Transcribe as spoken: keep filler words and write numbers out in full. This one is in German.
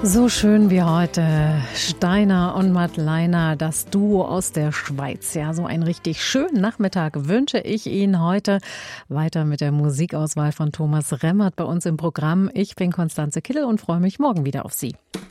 So schön wie heute. Steiner und Madleiner, das Duo aus der Schweiz. Ja, so einen richtig schönen Nachmittag wünsche ich Ihnen heute. Weiter mit der Musikauswahl von Thomas Remmert bei uns im Programm. Ich bin Konstanze Kittel und freue mich morgen wieder auf Sie.